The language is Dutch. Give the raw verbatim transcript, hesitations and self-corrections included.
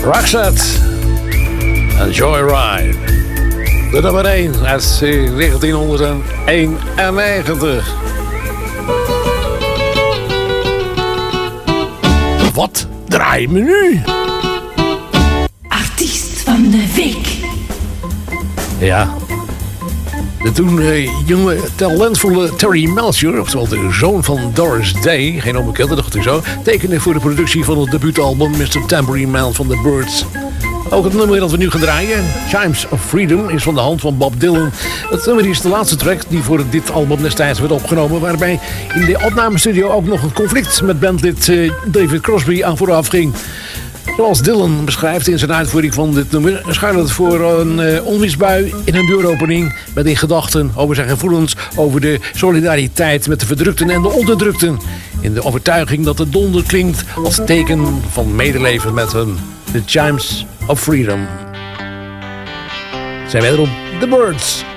Roxette en Joyride. De nummer één uit negentienhonderdeenennegentig. Wat draaien we nu? Artiest van de week. Ja. De toen uh, jonge, talentvolle Terry Melcher, oftewel de zoon van Doris Day, geen onbekende, dacht ik zo, tekende voor de productie van het debuutalbum mister Tambourine Man van The Byrds. Ook het nummer dat we nu gaan draaien, Chimes of Freedom, is van de hand van Bob Dylan. Het nummer is de laatste track die voor dit album destijds werd opgenomen, waarbij in de opnamestudio ook nog een conflict met bandlid uh, David Crosby aan vooraf ging. Zoals Dylan beschrijft in zijn uitvoering van dit nummer, schuilt het voor een uh, onweersbui in een deuropening met in gedachten over zijn gevoelens over de solidariteit met de verdrukten en de onderdrukten. In de overtuiging dat de donder klinkt als teken van medeleven met hem. The Chimes of Freedom. Zijn wederom The Byrds.